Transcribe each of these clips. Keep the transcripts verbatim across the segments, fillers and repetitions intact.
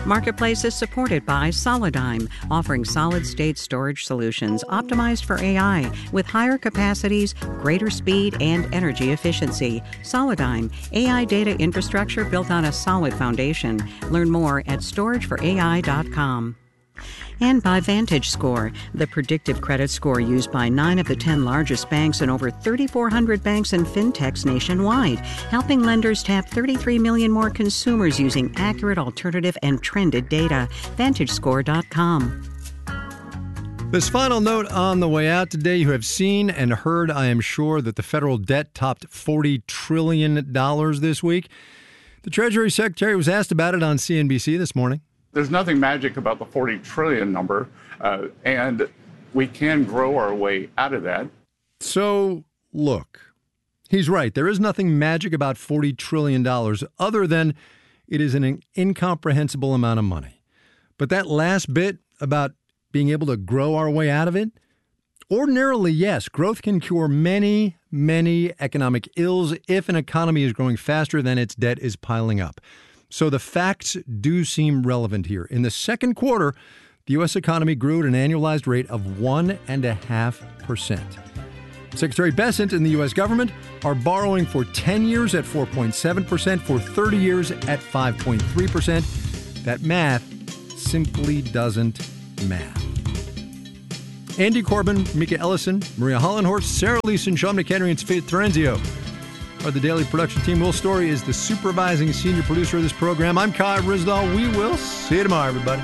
Marketplace is supported by Solidigm, offering solid-state storage solutions optimized for A I with higher capacities, greater speed, and energy efficiency. Solidigm, A I data infrastructure built on a solid foundation. Learn more at storage for A I dot com. And by VantageScore, the predictive credit score used by nine of the ten largest banks and over thirty-four hundred banks and fintechs nationwide, helping lenders tap thirty-three million more consumers using accurate, alternative, and trended data. Vantage Score dot com. This final note on the way out today, you have seen and heard, I am sure, that the federal debt topped forty trillion dollars this week. The Treasury Secretary was asked about it on C N B C this morning. There's nothing magic about the forty trillion number, uh, and we can grow our way out of that. So, look, he's right. There is nothing magic about forty trillion dollars other than it is an incomprehensible amount of money. But that last bit about being able to grow our way out of it, ordinarily, yes, growth can cure many, many economic ills if an economy is growing faster than its debt is piling up. So the facts do seem relevant here. In the second quarter, the U S economy grew at an annualized rate of one point five percent. Secretary Bessent and the U S government are borrowing for ten years at four point seven percent, for thirty years at five point three percent. That math simply doesn't math. Andy Corbin, Mika Ellison, Maria Hollenhorst, Sarah Leeson, Sean McHenry, and Faith Terenzio are the daily production team. Will Story is the supervising senior producer of this program. I'm Kai Ryssdal. We will see you tomorrow, everybody.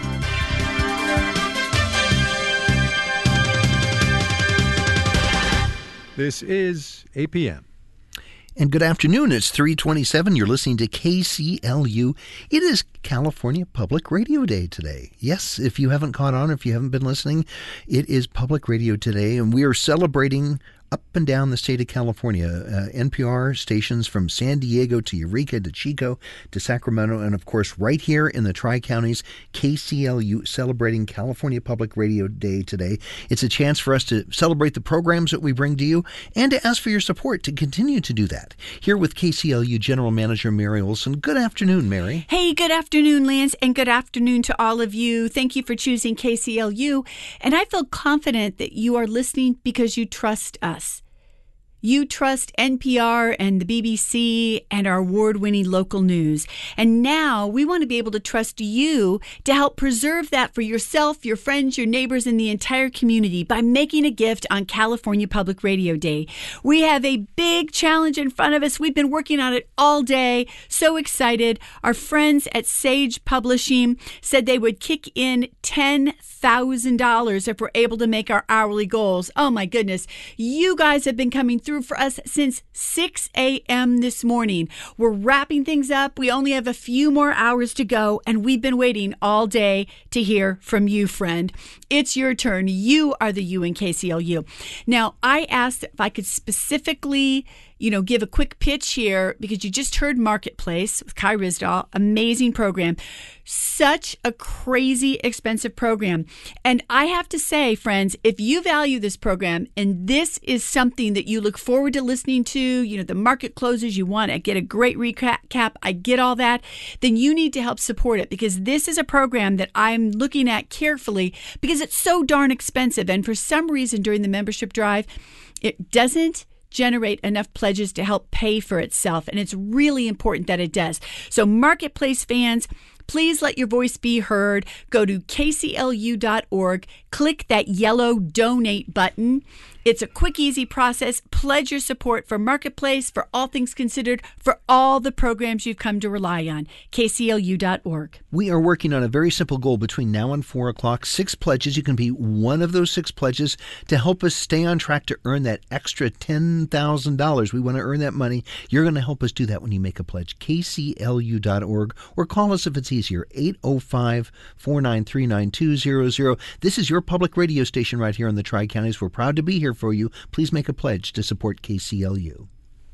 This is A P M. And good afternoon. It's three twenty-seven. You're listening to K C L U. It is California Public Radio Day today. Yes, if you haven't caught on, if you haven't been listening, it is Public Radio Today, and we are celebrating up and down the state of California. Uh, N P R stations from San Diego to Eureka to Chico to Sacramento, and of course right here in the Tri-Counties, K C L U celebrating California Public Radio Day today. It's a chance for us to celebrate the programs that we bring to you and to ask for your support to continue to do that. Here with K C L U General Manager Mary Olson. Good afternoon, Mary. Hey, good afternoon, Lance, and good afternoon to all of you. Thank you for choosing K C L U, and I feel confident that you are listening because you trust us. You trust N P R and the B B C and our award-winning local news. And now we want to be able to trust you to help preserve that for yourself, your friends, your neighbors, and the entire community by making a gift on California Public Radio Day. We have a big challenge in front of us. We've been working on it all day. So excited. Our friends at Sage Publishing said they would kick in ten thousand dollars if we're able to make our hourly goals. Oh my goodness. You guys have been coming through for us since six a.m. this morning. We're wrapping things up. We only have a few more hours to go, and we've been waiting all day to hear from you, friend. It's your turn. You are the you in K C L U. Now, I asked if I could specifically, you know, give a quick pitch here because you just heard Marketplace with Kai Ryssdal. Amazing program. Such a crazy expensive program. And I have to say, friends, if you value this program and this is something that you look forward to listening to, you know, the market closes, you want to get a great recap, I get all that, then you need to help support it because this is a program that I'm looking at carefully because it's so darn expensive. And for some reason during the membership drive, it doesn't generate enough pledges to help pay for itself. And it's really important that it does. So Marketplace fans, please let your voice be heard. Go to K C L U dot org, click that yellow donate button. It's a quick, easy process. Pledge your support for Marketplace, for All Things Considered, for all the programs you've come to rely on. K C L U dot org. We are working on a very simple goal between now and four o'clock. Six pledges. You can be one of those six pledges to help us stay on track to earn that extra ten thousand dollars. We want to earn that money. You're going to help us do that when you make a pledge. K C L U dot org, or call us if it's easier, eight oh five, four nine three, nine two zero zero. This is your public radio station right here in the Tri-Counties. We're proud to be here for you. Please make a pledge to support K C L U.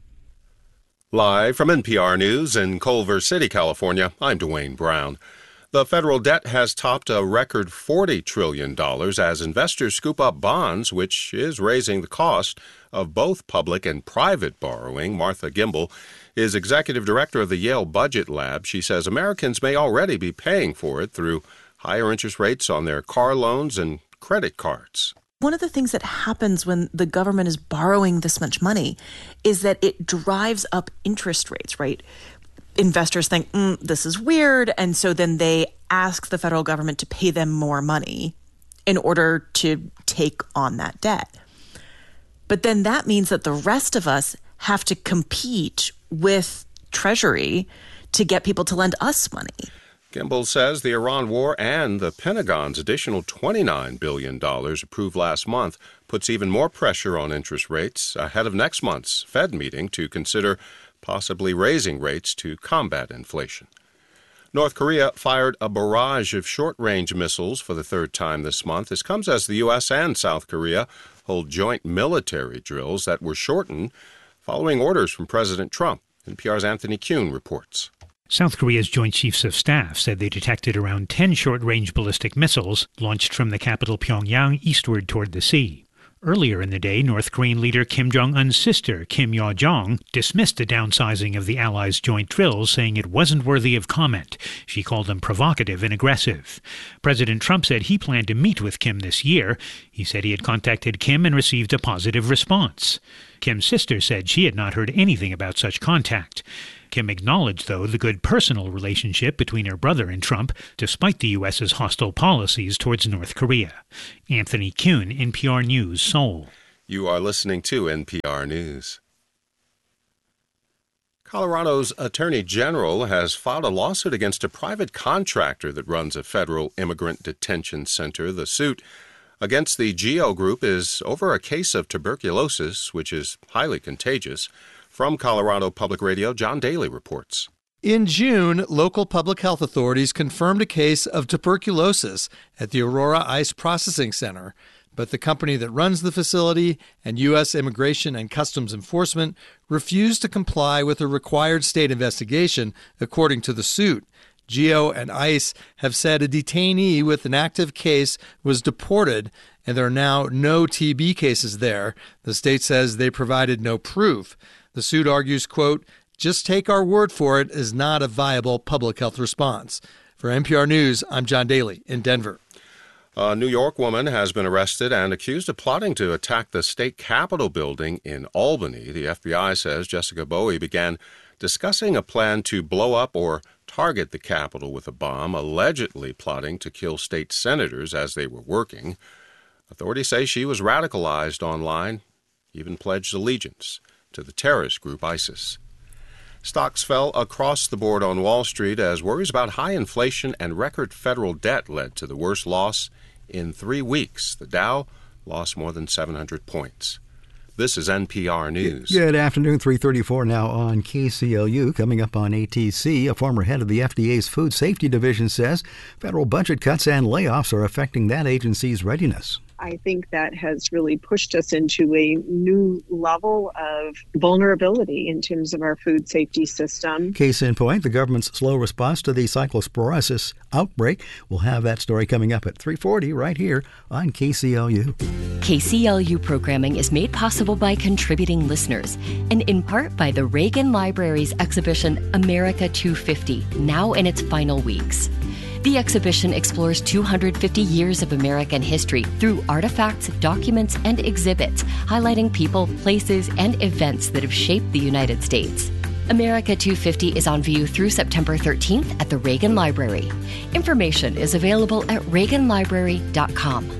Live from N P R News in Culver City, California, I'm Dwayne Brown. The federal debt has topped a record forty trillion dollars as investors scoop up bonds, which is raising the cost of both public and private borrowing. Martha Gimbel is executive director of the Yale Budget Lab. She says Americans may already be paying for it through higher interest rates on their car loans and credit cards. One of the things that happens when the government is borrowing this much money is that it drives up interest rates, right? Investors think, mm, this is weird, and so then they ask the federal government to pay them more money in order to take on that debt. But then that means that the rest of us have to compete with Treasury to get people to lend us money. Kimball says the Iran war and the Pentagon's additional twenty-nine billion dollars approved last month puts even more pressure on interest rates ahead of next month's Fed meeting to consider possibly raising rates to combat inflation. North Korea fired a barrage of short-range missiles for the third time this month. This comes as the U S and South Korea hold joint military drills that were shortened following orders from President Trump. N P R's Anthony Kuhn reports. South Korea's Joint Chiefs of Staff said they detected around ten short-range ballistic missiles launched from the capital Pyongyang eastward toward the sea. Earlier in the day, North Korean leader Kim Jong-un's sister, Kim Yo-jong, dismissed the downsizing of the allies' joint drills, saying it wasn't worthy of comment. She called them provocative and aggressive. President Trump said he planned to meet with Kim this year. He said he had contacted Kim and received a positive response. Kim's sister said she had not heard anything about such contact. Kim acknowledged, though, the good personal relationship between her brother and Trump, despite the U S's hostile policies towards North Korea. Anthony Kuhn, N P R News, Seoul. You are listening to N P R News. Colorado's Attorney General has filed a lawsuit against a private contractor that runs a federal immigrant detention center. The suit against the GEO Group is over a case of tuberculosis, which is highly contagious. From Colorado Public Radio, John Daly reports. In June, local public health authorities confirmed a case of tuberculosis at the Aurora Ice Processing Center, but the company that runs the facility and U S Immigration and Customs Enforcement refused to comply with a required state investigation, according to the suit. GEO and ICE have said a detainee with an active case was deported, and there are now no T B cases there. The state says they provided no proof. The suit argues, quote, just take our word for it is not a viable public health response. For N P R News, I'm John Daly in Denver. A New York woman has been arrested and accused of plotting to attack the state capitol building in Albany. The F B I says Jessica Bowie began discussing a plan to blow up or target the Capitol with a bomb, allegedly plotting to kill state senators as they were working. Authorities say she was radicalized online, even pledged allegiance to the terrorist group ISIS. Stocks fell across the board on Wall Street as worries about high inflation and record federal debt led to the worst loss in three weeks. The Dow lost more than seven hundred points. This is N P R News. Good afternoon, three thirty-four now on K C L U. Coming up on A T C, a former head of the F D A's Food Safety Division says federal budget cuts and layoffs are affecting that agency's readiness. I think that has really pushed us into a new level of vulnerability in terms of our food safety system. Case in point, the government's slow response to the cyclosporiasis outbreak. We'll have that story coming up at three forty right here on K C L U. K C L U programming is made possible by contributing listeners and in part by the Reagan Library's exhibition America two fifty, now in its final weeks. The exhibition explores two hundred fifty years of American history through artifacts, documents, and exhibits, highlighting people, places, and events that have shaped the United States. America two fifty is on view through September thirteenth at the Reagan Library. Information is available at reagan library dot com.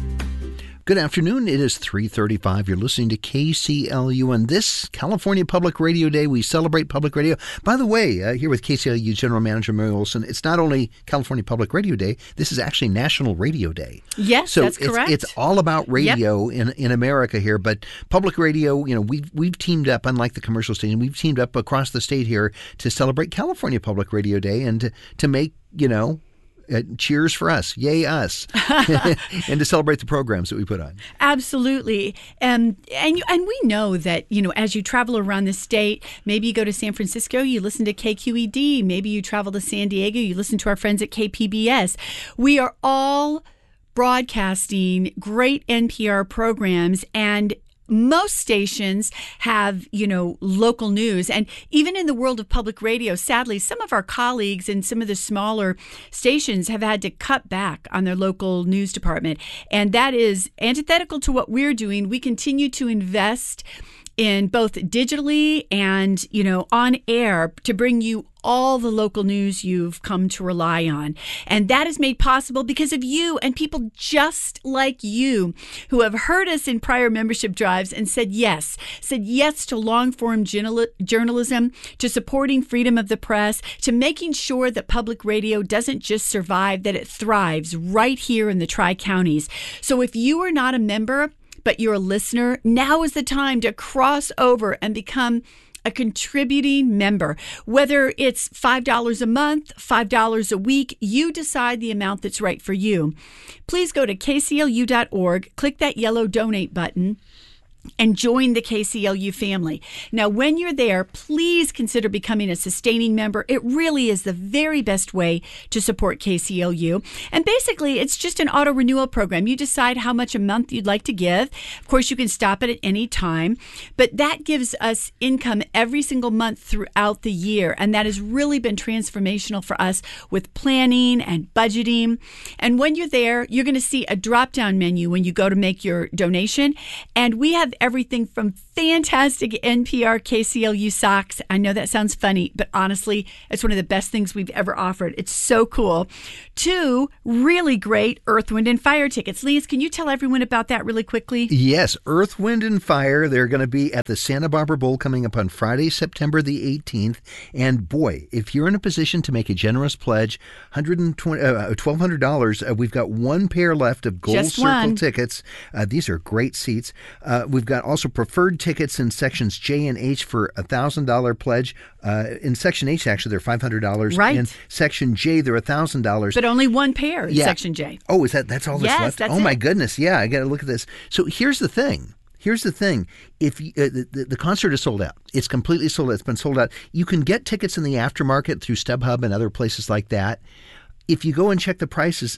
Good afternoon. It is three thirty-five. You're listening to K C L U. On this California Public Radio Day, we celebrate public radio. By the way, uh, here with K C L U General Manager Mary Olson, it's not only California Public Radio Day, this is actually National Radio Day. Yes, so that's it's, correct. It's all about radio yep. in in America here, but public radio, you know, we've, we've teamed up, unlike the commercial station, we've teamed up across the state here to celebrate California Public Radio Day and to, to make, you know, Uh, cheers for us. Yay, us. And to celebrate the programs that we put on. Absolutely. Um, and you, and we know that, you know, as you travel around the state, maybe you go to San Francisco, you listen to K Q E D. Maybe you travel to San Diego, you listen to our friends at K P B S. We are all broadcasting great N P R programs, and most stations have, you know, local news. And even in the world of public radio, sadly, some of our colleagues in some of the smaller stations have had to cut back on their local news department. And that is antithetical to what we're doing. We continue to invest in both digitally and, you know, on air to bring you all the local news you've come to rely on. And that is made possible because of you and people just like you who have heard us in prior membership drives and said yes, said yes to long-form journalism, to supporting freedom of the press, to making sure that public radio doesn't just survive, that it thrives right here in the Tri-Counties. So if you are not a member, but you're a listener, now is the time to cross over and become a contributing member. Whether it's five dollars a month, five dollars a week, you decide the amount that's right for you. Please go to K C L U dot org, click that yellow donate button, and join the K C L U family. Now, when you're there, please consider becoming a sustaining member. It really is the very best way to support K C L U. And basically, it's just an auto renewal program. You decide how much a month you'd like to give. Of course, you can stop it at any time, but that gives us income every single month throughout the year. And that has really been transformational for us with planning and budgeting. And when you're there, you're going to see a drop-down menu when you go to make your donation. And we have everything from fantastic N P R K C L U socks. I know that sounds funny, but honestly, it's one of the best things we've ever offered. It's so cool. Two really great Earth, Wind, and Fire tickets. Lance, can you tell everyone about that really quickly? Yes, Earth, Wind, and Fire. They're going to be at the Santa Barbara Bowl coming up on Friday, September the eighteenth. And boy, if you're in a position to make a generous pledge, one hundred twenty dollars, uh, twelve hundred dollars, uh, we've got one pair left of Gold Just Circle one. tickets. Uh, these are great seats. Uh, we've got also preferred tickets in sections J and H for a one thousand dollars pledge. Uh, in section H, actually, they're five hundred dollars. Right. In section J, they're one thousand dollars. But only one pair in Yeah. section J. Oh, is that that's all that's Yes, left? that's oh, my it. goodness. Yeah, I got to look at this. So here's the thing. Here's the thing. If you, uh, the, the concert is sold out, it's completely sold out. It's been sold out. You can get tickets in the aftermarket through StubHub and other places like that. If you go and check the prices,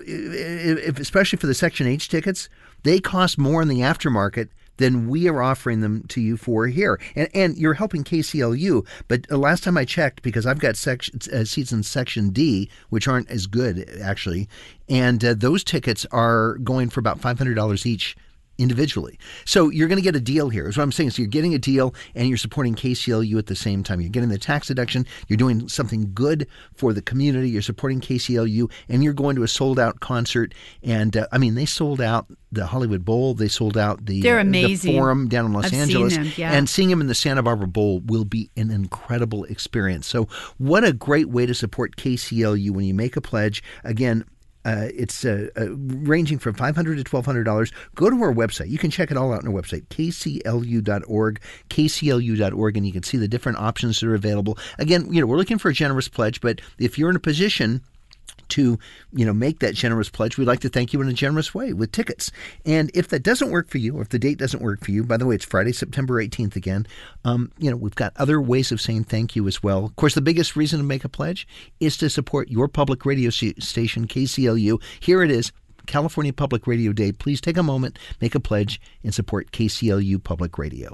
if, especially for the Section H tickets, they cost more in the aftermarket than we are offering them to you for here. And and you're helping K C L U, but uh, last time I checked, because I've got section, uh, seats in Section D, which aren't as good, actually, and uh, those tickets are going for about five hundred dollars each individually. So you're going to get a deal here, is what I'm saying. So you're getting a deal and you're supporting K C L U at the same time. You're getting the tax deduction. You're doing something good for the community. You're supporting K C L U, and you're going to a sold-out concert. And, uh, I mean, they sold out the Hollywood Bowl. They sold out the, They're uh, amazing. the Forum down in Los I've seen Angeles. them, yeah. And seeing them in the Santa Barbara Bowl will be an incredible experience. So what a great way to support K C L U when you make a pledge. Again, Uh, it's uh, uh, ranging from five hundred dollars to twelve hundred dollars. Go to our website. You can check it all out on our website, K C L U dot org, K C L U dot org, and you can see the different options that are available. Again, you know, we're looking for a generous pledge, but if you're in a position to, you know, make that generous pledge, we'd like to thank you in a generous way with tickets. And if that doesn't work for you, or if the date doesn't work for you, by the way, it's Friday, September eighteenth again. Um, you know, we've got other ways of saying thank you as well. Of course, the biggest reason to make a pledge is to support your public radio station, K C L U. Here it is, California Public Radio Day. Please take a moment, make a pledge, and support K C L U Public Radio.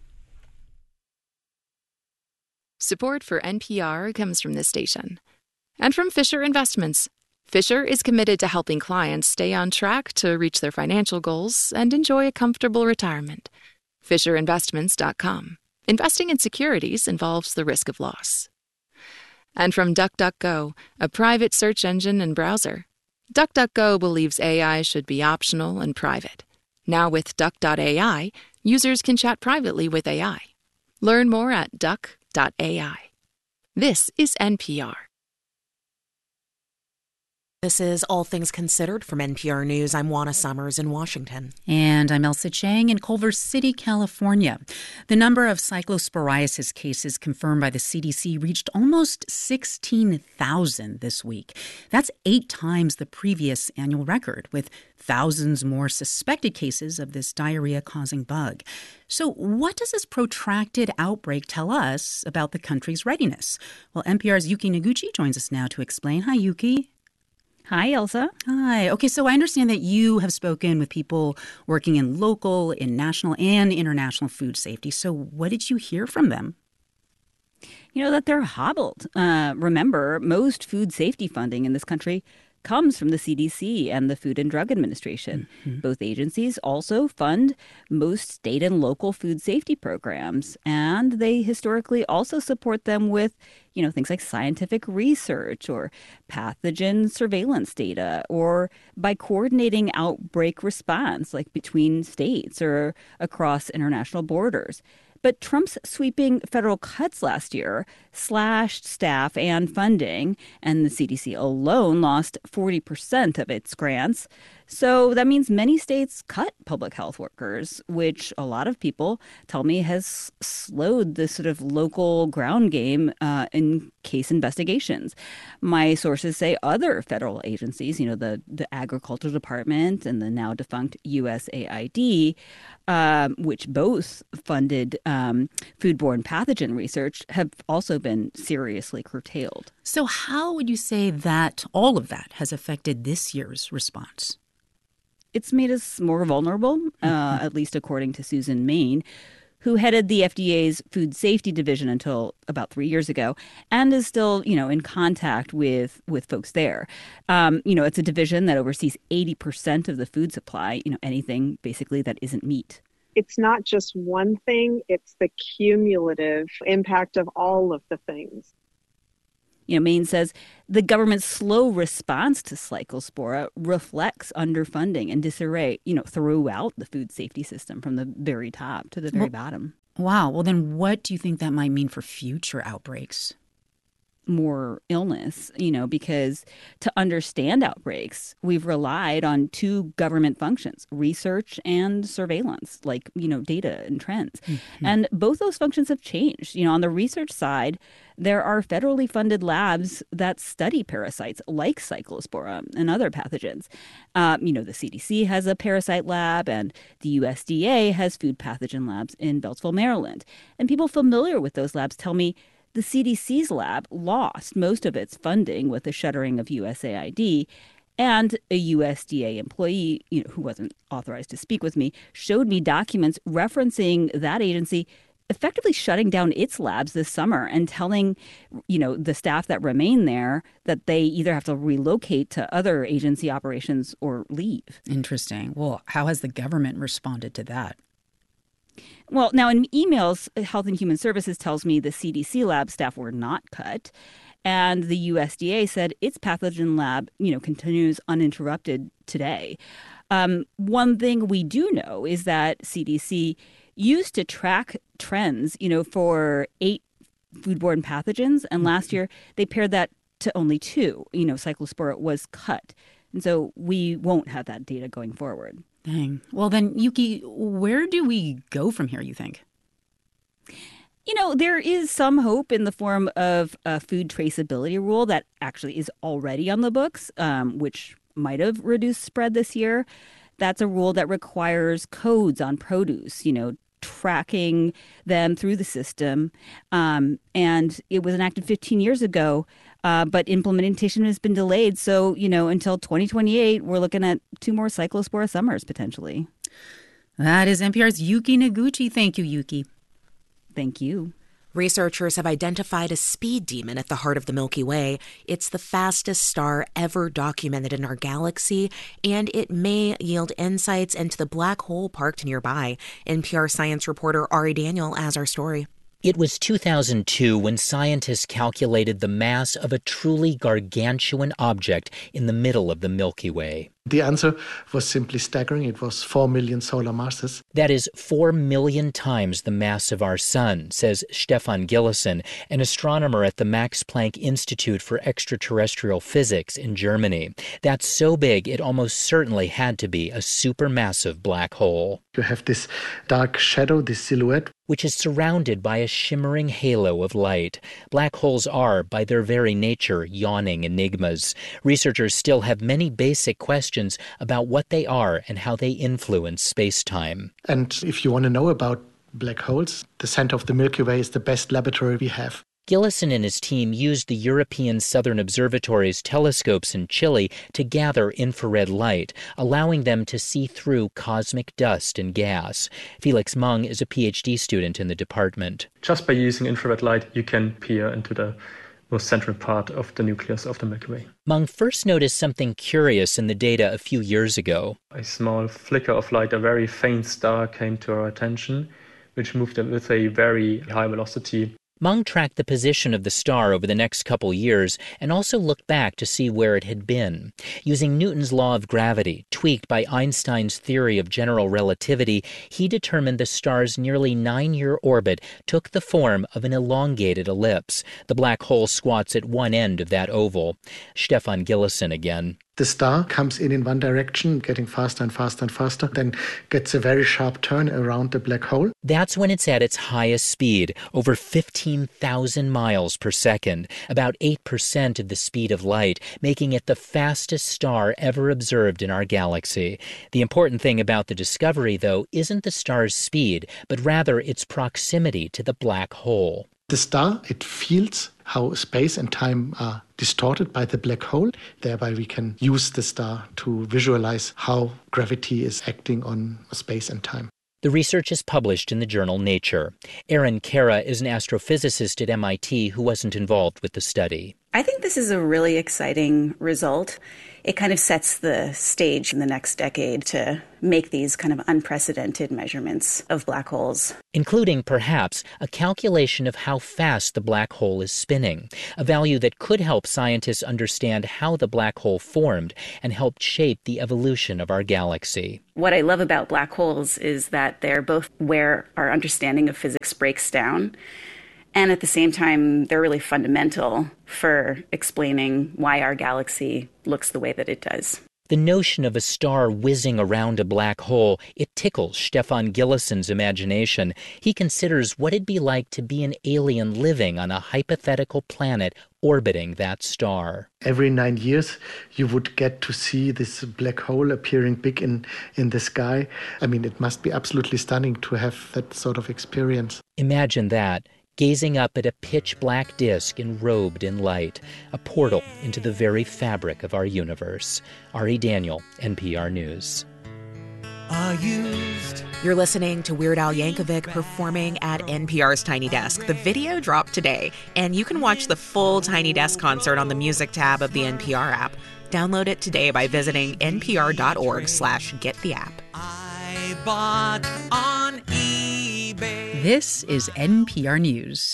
Support for N P R comes from this station and from Fisher Investments. Fisher is committed to helping clients stay on track to reach their financial goals and enjoy a comfortable retirement. Fisher Investments dot com. Investing in securities involves the risk of loss. And from DuckDuckGo, a private search engine and browser. DuckDuckGo believes A I should be optional and private. Now with Duck dot A I, users can chat privately with A I. Learn more at Duck dot A I. This is N P R. This is All Things Considered from N P R News. I'm Juana Summers in Washington. And I'm Elsa Chang in Culver City, California. The number of cyclosporiasis cases confirmed by the C D C reached almost sixteen thousand this week. That's eight times the previous annual record, with thousands more suspected cases of this diarrhea-causing bug. So what does this protracted outbreak tell us about the country's readiness? Well, N P R's Yuki Noguchi joins us now to explain. Hi, Yuki. Hi, Elsa. Hi. Okay, so I understand that you have spoken with people working in local, in national, and international food safety. So what did you hear from them? You know, that they're hobbled. Uh, remember, most food safety funding in this country comes from the C D C and the Food and Drug Administration. Mm-hmm. Both agencies also fund most state and local food safety programs, and they historically also support them with, you know, things like scientific research or pathogen surveillance data, or by coordinating outbreak response, like between states or across international borders. But Trump's sweeping federal cuts last year slashed staff and funding, and the C D C alone lost forty percent of its grants. So that means many states cut public health workers, which a lot of people tell me has slowed the sort of local ground game uh, in case investigations. My sources say other federal agencies, you know, the, the Agriculture Department and the now defunct U S A I D, um, which both funded um, foodborne pathogen research, have also been seriously curtailed. So how would you say that all of that has affected this year's response? It's made us more vulnerable, uh, mm-hmm. at least according to Susan Main, who headed the F D A's Food Safety Division until about three years ago, and is still, you know, in contact with with folks there. Um, you know, it's a division that oversees eighty percent of the food supply, you know, anything basically that isn't meat. It's not just one thing, it's the cumulative impact of all of the things. You know, Maine says the government's slow response to Cyclospora reflects underfunding and disarray, you know, throughout the food safety system from the very top to the very well, bottom. Wow. Well, then what do you think that might mean for future outbreaks? More illness, you know, because to understand outbreaks, we've relied on two government functions, research and surveillance, like, you know, data and trends. Mm-hmm. And both those functions have changed. You know, on the research side, there are federally funded labs that study parasites like Cyclospora and other pathogens. Um, you know, the C D C has a parasite lab, and the U S D A has food pathogen labs in Beltsville, Maryland. And people familiar with those labs tell me the C D C's lab lost most of its funding with the shuttering of U S A I D, and a U S D A employee, you know, who wasn't authorized to speak with me, showed me documents referencing that agency effectively shutting down its labs this summer and telling, you know, the staff that remain there that they either have to relocate to other agency operations or leave. Interesting. Well, how has the government responded to that? Well, now in emails, Health and Human Services tells me the C D C lab staff were not cut, and the U S D A said its pathogen lab, you know, continues uninterrupted today. Um, one thing we do know is that C D C used to track trends, you know, for eight foodborne pathogens, and last year they pared that to only two. You know, Cyclospora was cut, and so we won't have that data going forward. Dang. Well, then, Yuki, where do we go from here, you think? You know, there is some hope in the form of a food traceability rule that actually is already on the books, um, which might have reduced spread this year. That's a rule that requires codes on produce, you know, tracking them through the system. Um, and it was enacted fifteen years ago. Uh, but implementation has been delayed. So, you know, until twenty twenty-eight, we're looking at two more Cyclospora summers, potentially. That is N P R's Yuki Noguchi. Thank you, Yuki. Thank you. Researchers have identified a speed demon at the heart of the Milky Way. It's the fastest star ever documented in our galaxy, and it may yield insights into the black hole parked nearby. N P R science reporter Ari Daniel has our story. It was two thousand two when scientists calculated the mass of a truly gargantuan object in the middle of the Milky Way. The answer was simply staggering. It was four million solar masses. That is four million times the mass of our sun, says Stefan Gillison, an astronomer at the Max Planck Institute for Extraterrestrial Physics in Germany. That's so big, it almost certainly had to be a supermassive black hole. You have this dark shadow, this silhouette, which is surrounded by a shimmering halo of light. Black holes are, by their very nature, yawning enigmas. Researchers still have many basic questions about what they are and how they influence space-time. And if you want to know about black holes, the center of the Milky Way is the best laboratory we have. Gillison and his team used the European Southern Observatory's telescopes in Chile to gather infrared light, allowing them to see through cosmic dust and gas. Felix Meng is a P H D student in the department. Just by using infrared light, you can peer into the most central part of the nucleus of the Milky Way. Meng first noticed something curious in the data a few years ago. A small flicker of light, a very faint star, came to our attention, which moved with a very high velocity. Meng tracked the position of the star over the next couple years and also looked back to see where it had been. Using Newton's law of gravity, tweaked by Einstein's theory of general relativity, he determined the star's nearly nine-year orbit took the form of an elongated ellipse. The black hole squats at one end of that oval. Stefan Gillison again. The star comes in in one direction, getting faster and faster and faster, then gets a very sharp turn around the black hole. That's when it's at its highest speed, over fifteen thousand miles per second, about eight percent of the speed of light, making it the fastest star ever observed in our galaxy. The important thing about the discovery, though, isn't the star's speed, but rather its proximity to the black hole. The star, it feels how space and time are distorted by the black hole. Thereby we can use the star to visualize how gravity is acting on space and time. The research is published in the journal Nature. Erin Kara is an astrophysicist at M I T who wasn't involved with the study. I think this is a really exciting result. It kind of sets the stage in the next decade to make these kind of unprecedented measurements of black holes. Including, perhaps, a calculation of how fast the black hole is spinning, a value that could help scientists understand how the black hole formed and helped shape the evolution of our galaxy. What I love about black holes is that they're both where our understanding of physics breaks down, and at the same time, they're really fundamental for explaining why our galaxy looks the way that it does. The notion of a star whizzing around a black hole, it tickles Stefan Gillison's imagination. He considers what it'd be like to be an alien living on a hypothetical planet orbiting that star. Every nine years, you would get to see this black hole appearing big in, in the sky. I mean, it must be absolutely stunning to have that sort of experience. Imagine that. Gazing up at a pitch-black disk enrobed in light, a portal into the very fabric of our universe. Ari Daniel, N P R News. You're listening to Weird Al Yankovic performing at N P R's Tiny Desk. The video dropped today, and you can watch the full Tiny Desk concert on the music tab of the N P R app. Download it today by visiting npr.org slash get the app. I bought on eBay. This is N P R News.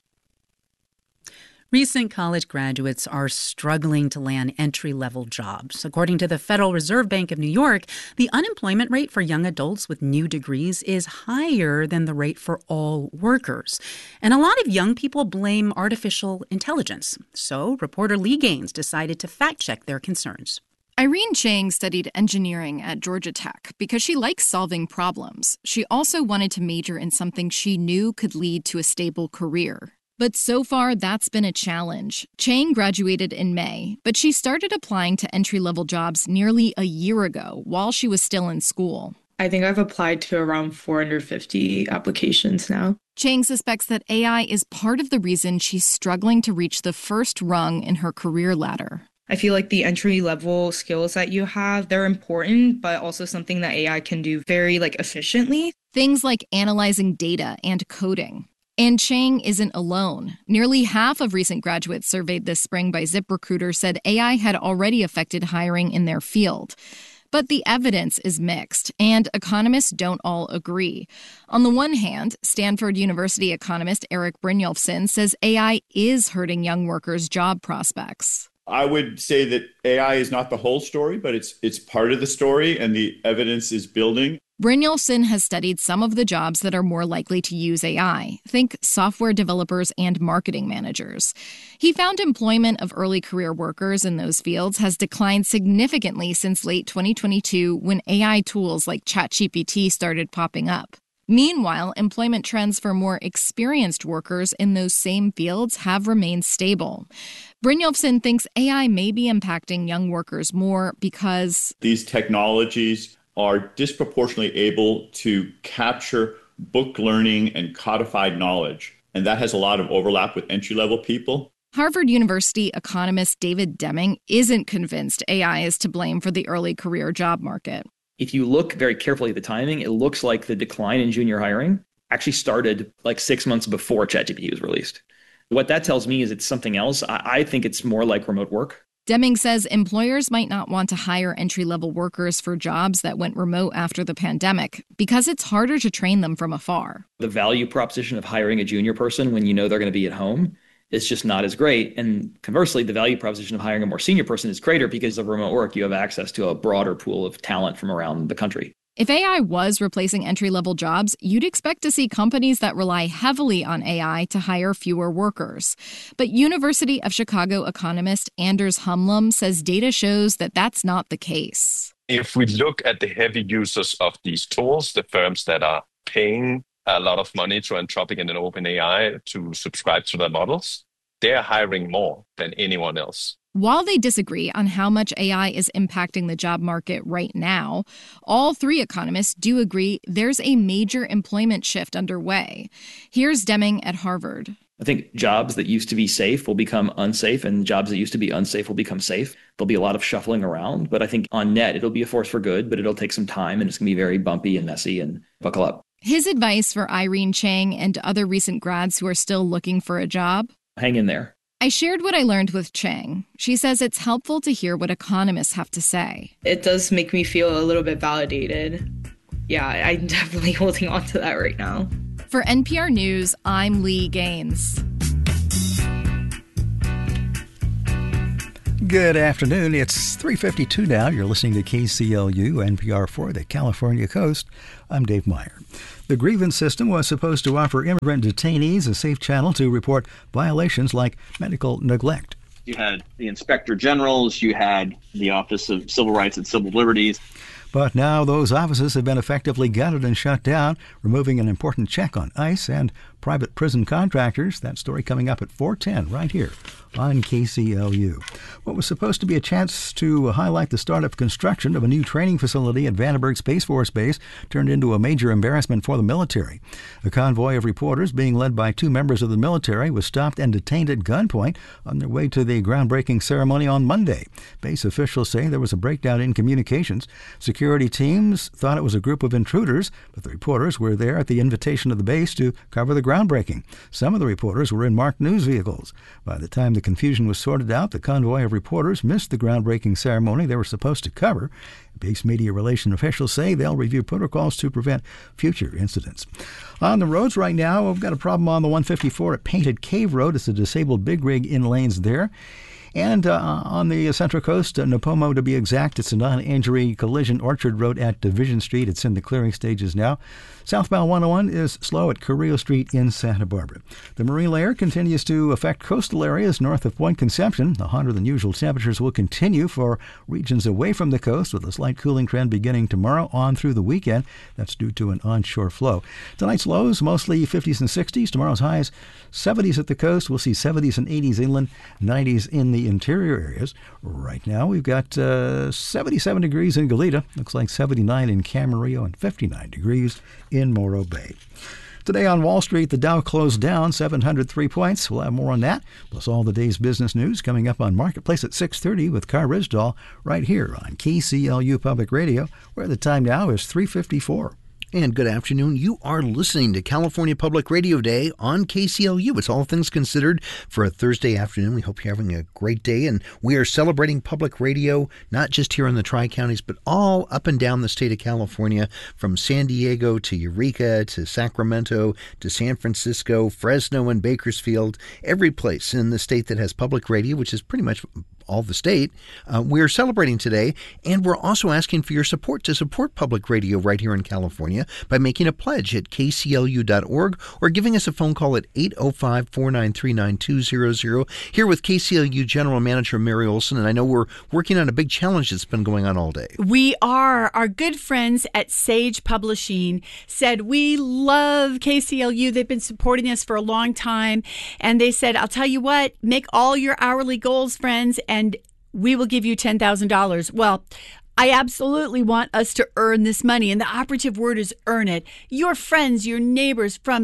Recent college graduates are struggling to land entry-level jobs. According to the Federal Reserve Bank of New York, the unemployment rate for young adults with new degrees is higher than the rate for all workers. And a lot of young people blame artificial intelligence. So reporter Lee Gaines decided to fact-check their concerns. Irene Chang studied engineering at Georgia Tech because she likes solving problems. She also wanted to major in something she knew could lead to a stable career. But so far, that's been a challenge. Chang graduated in May, but she started applying to entry-level jobs nearly a year ago while she was still in school. I think I've applied to around four hundred fifty applications now. Chang suspects that A I is part of the reason she's struggling to reach the first rung in her career ladder. I feel like the entry-level skills that you have, they're important, but also something that A I can do very, like, efficiently. Things like analyzing data and coding. And Chang isn't alone. Nearly half of recent graduates surveyed this spring by ZipRecruiter said A I had already affected hiring in their field. But the evidence is mixed, and economists don't all agree. On the one hand, Stanford University economist Eric Brynjolfsson says A I is hurting young workers' job prospects. I would say that A I is not the whole story, but it's it's part of the story, and the evidence is building. Brynjolfsson has studied some of the jobs that are more likely to use A I. Think software developers and marketing managers. He found employment of early career workers in those fields has declined significantly since late twenty twenty-two when A I tools like ChatGPT started popping up. Meanwhile, employment trends for more experienced workers in those same fields have remained stable. Brynjolfsson thinks A I may be impacting young workers more because these technologies are disproportionately able to capture book learning and codified knowledge. And that has a lot of overlap with entry-level people. Harvard University economist David Deming isn't convinced A I is to blame for the early career job market. If you look very carefully at the timing, it looks like the decline in junior hiring actually started like six months before ChatGPT was released. What that tells me is it's something else. I, I think it's more like remote work. Deming says employers might not want to hire entry-level workers for jobs that went remote after the pandemic because it's harder to train them from afar. The value proposition of hiring a junior person when you know they're going to be at home is just not as great. And conversely, the value proposition of hiring a more senior person is greater because of remote work. You have access to a broader pool of talent from around the country. If A I was replacing entry-level jobs, you'd expect to see companies that rely heavily on A I to hire fewer workers. But University of Chicago economist Anders Humlum says data shows that that's not the case. If we look at the heavy users of these tools, the firms that are paying a lot of money to Anthropic and OpenAI to subscribe to their models, they're hiring more than anyone else. While they disagree on how much A I is impacting the job market right now, all three economists do agree there's a major employment shift underway. Here's Deming at Harvard. I think jobs that used to be safe will become unsafe, and jobs that used to be unsafe will become safe. There'll be a lot of shuffling around, but I think on net, it'll be a force for good, but it'll take some time, and it's going to be very bumpy and messy, and buckle up. His advice for Irene Chang and other recent grads who are still looking for a job? Hang in there. I shared what I learned with Chang. She says it's helpful to hear what economists have to say. It does make me feel a little bit validated. Yeah, I'm definitely holding on to that right now. For N P R News, I'm Lee Gaines. Good afternoon. It's three fifty-two now. You're listening to K C L U, N P R for the California Coast. I'm Dave Meyer. The grievance system was supposed to offer immigrant detainees a safe channel to report violations like medical neglect. You had the Inspector Generals, you had the Office of Civil Rights and Civil Liberties. But now those offices have been effectively gutted and shut down, removing an important check on ICE and private prison contractors. That story coming up at four ten right here on K C L U. What was supposed to be a chance to highlight the start of construction of a new training facility at Vandenberg Space Force Base turned into a major embarrassment for the military. A convoy of reporters being led by two members of the military was stopped and detained at gunpoint on their way to the groundbreaking ceremony on Monday. Base officials say there was a breakdown in communications. Security teams thought it was a group of intruders, but the reporters were there at the invitation of the base to cover the groundbreaking. Some of the reporters were in marked news vehicles. By the time the confusion was sorted out, the convoy of reporters missed the groundbreaking ceremony they were supposed to cover. Base media relation officials say they'll review protocols to prevent future incidents. On the roads right now, we've got a problem on the one fifty-four at Painted Cave Road. It's a disabled big rig in lanes there. And uh, on the Central Coast, uh, Napomo to be exact, it's a non-injury collision. Orchard Road at Division Street. It's in the clearing stages now. Southbound one oh one is slow at Carrillo Street in Santa Barbara. The marine layer continues to affect coastal areas north of Point Conception. The hotter than usual temperatures will continue for regions away from the coast, with a slight cooling trend beginning tomorrow on through the weekend. That's due to an onshore flow. Tonight's lows mostly fifties and sixties. Tomorrow's highs seventies at the coast. We'll see seventies and eighties inland, nineties in the interior areas. Right now we've got uh, seventy-seven degrees in Goleta. Looks like seventy-nine in Camarillo and fifty-nine degrees in Morro Bay. Today on Wall Street, the Dow closed down seven hundred three points. We'll have more on that, plus all the day's business news coming up on Marketplace at six thirty with Carr Risdall right here on K C L U Public Radio, where the time now is three fifty-four. And good afternoon. You are listening to California Public Radio Day on K C L U. It's All Things Considered for a Thursday afternoon. We hope you're having a great day. And we are celebrating public radio, not just here in the Tri-Counties, but all up and down the state of California, from San Diego to Eureka to Sacramento to San Francisco, Fresno and Bakersfield, every place in the state that has public radio, which is pretty much all the state. Uh, we are celebrating today, and we're also asking for your support to support public radio right here in California by making a pledge at K C L U dot org or giving us a phone call at eight oh five, four nine three, nine two zero zero. Here with K C L U General Manager Mary Olson, and I know we're working on a big challenge that's been going on all day. We are. Our good friends at Sage Publishing said, we love K C L U. They've been supporting us for a long time, and they said, I'll tell you what, make all your hourly goals, friends, and and we will give you ten thousand dollars. Well, I absolutely want us to earn this money, and the operative word is earn it. Your friends, your neighbors, from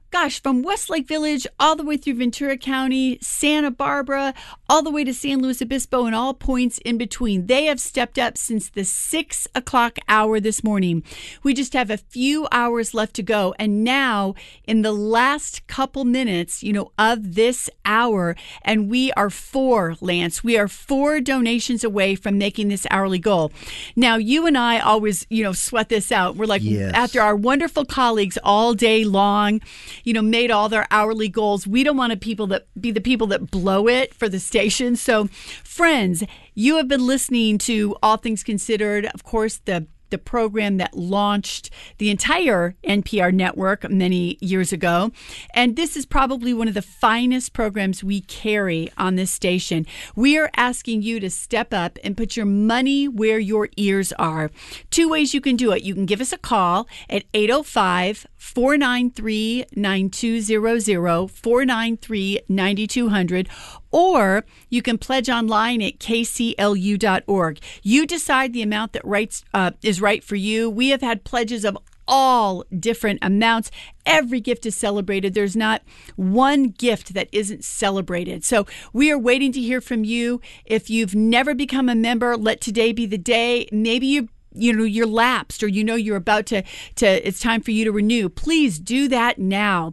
gosh, from Westlake Village all the way through Ventura County, Santa Barbara, all the way to San Luis Obispo and all points in between. They have stepped up since the six o'clock hour this morning. We just have a few hours left to go. And now in the last couple minutes, you know, of this hour, and we are four, Lance, we are four donations away from making this hourly goal. Now, you and I always, you know, sweat this out. We're like, Yes. after our wonderful colleagues all day long, you know, made all their hourly goals, we don't want to people that be the people that blow it for the station. So, friends, you have been listening to All Things Considered, of course, the the program that launched the entire N P R network many years ago. And this is probably one of the finest programs we carry on this station. We are asking you to step up and put your money where your ears are. Two ways you can do it. You can give us a call at eight oh five, four nine three, nine two zero zero, four nine three, nine two zero zero, or you can pledge online at k c l u dot org. You decide the amount that writes, uh, is right for you. We have had pledges of all different amounts. Every gift is celebrated. There's not one gift that isn't celebrated. So we are waiting to hear from you. If you've never become a member, let today be the day. Maybe you you know you're lapsed, or you know you're about to to it's time for you to renew. Please do that now.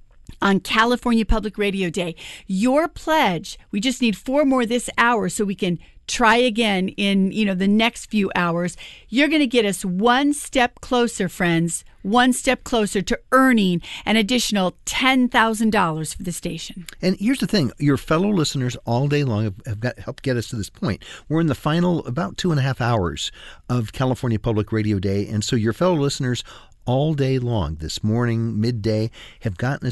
On California Public Radio Day, your pledge, we just need four more this hour so we can try again in, you know, the next few hours. You're going to get us one step closer, friends, one step closer to earning an additional ten thousand dollars for the station. And here's the thing. Your fellow listeners all day long have, have got, helped get us to this point. We're in the final about two and a half hours of California Public Radio Day. And so your fellow listeners all day long, this morning, midday, have gotten us